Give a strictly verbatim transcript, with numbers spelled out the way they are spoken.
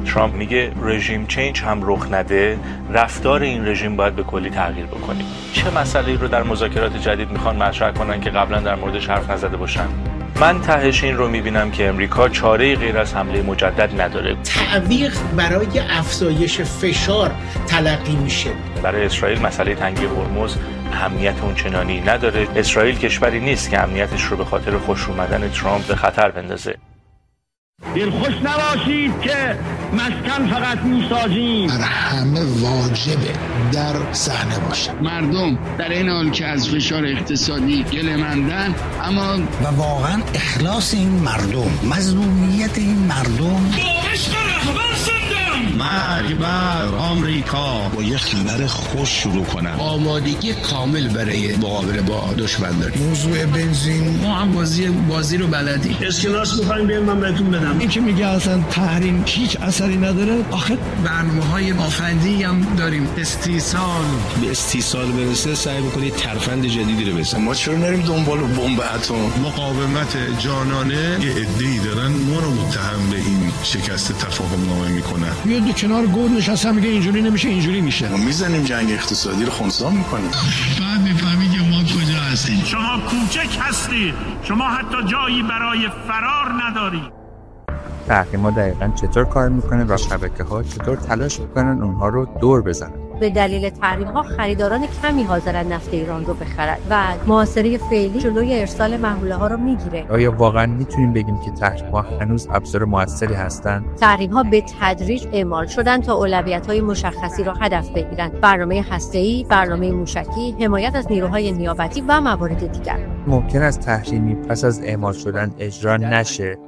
ترامپ میگه رژیم چینج هم رخ نده، رفتار این رژیم باید به کلی تغییر بکنه. چه مسئله‌ای رو در مذاکرات جدید میخوان مطرح کنن که قبلا در موردش حرف نزده باشن؟ من تهش این رو میبینم که امریکا چاره‌ای غیر از حمله مجدد نداره. تعویق برای افزایش فشار تلقی میشه. برای اسرائیل مسئله تنگی هرمز اهمیت اونچنانی نداره. اسرائیل کشوری نیست که امنیتش رو به خاطر خوش اومدن ترامپ به خطر بندازه. دلخوش نباشید که مسکن فقط میسازیم. بر همه واجبه در صحنه باشه. مردم در این حال که از فشار اقتصادی گله‌مندن، اما و واقعا اخلاص این مردم، مظلومیت این مردم، با عشق رهبر سندم مرگ بر آمریکا. با یه خبر خوش شروع کنم. آمادگی کامل برای مقابله با دشمن داریم. موضوع بنزین، ما هم بازی بازی رو بلدیم. اسکناس می‌خوایم بیایم من بهتون بدم. این که میگه اصلا تحریم هیچ اثری نداره، آخه برنامه‌های مافندی هم داریم. استیصال به استیصال برسه سعی بکنید ترفند جدیدی رو بزنید. ما چرا نریم دنبال بمب اتم؟ مقاومت جانانه یه عده‌ای دارن ما رو متهم به این شکست تفاهم نامه میکنن. یه دو کنار گور نشسته میگه اینجوری نمیشه اینجوری میشه. ما میزنیم جنگ اقتصادی رو خنثی میکنیم. بعد میفهمی که ما کجا هستیم. شما کوچک هستید، شما حتی جایی برای فرار ندارید. تحریم‌ها دقیقاً چطور کار میکنه و شبکه‌ها چطور تلاش میکنن اونها رو دور بزنن. به دلیل تحریم‌ها خریداران کمی حاضرن نفت ایران رو بخرن و محاصره فعلی جلوی ارسال محموله‌ها رو میگیره. آیا واقعاً میتونیم بگیم که تحریم‌ها هنوز ابزار موثری هستن؟ تحریم‌ها به تدریج اعمال شدن تا اولویت‌های مشخصی را هدف بگیرن: برنامه هسته‌ای، برنامه موشکی، حمایت از نیروهای نیابتی و موارد دیگر. ممکن است تحریمی پس از اعمال شدن اجرا نشه